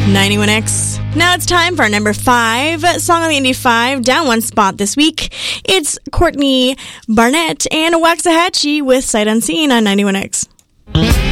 91X. Now it's time for our number 5 song on the Indie 5, down one spot this week. It's Courtney Barnett and Waxahachie with Sight Unseen on 91X.